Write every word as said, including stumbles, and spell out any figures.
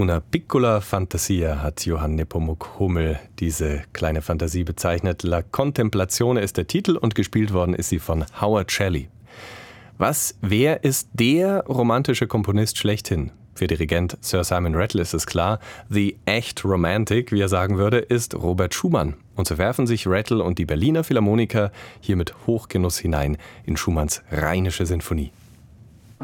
Una piccola fantasia hat Johann Nepomuk Hummel diese kleine Fantasie bezeichnet. La Contemplazione ist der Titel und gespielt worden ist sie von Howard Shelley. Was, wer ist der romantische Komponist schlechthin? Für Dirigent Sir Simon Rattle ist es klar, the echt romantic, wie er sagen würde, ist Robert Schumann. Und so werfen sich Rattle und die Berliner Philharmoniker hier mit Hochgenuss hinein in Schumanns Rheinische Sinfonie.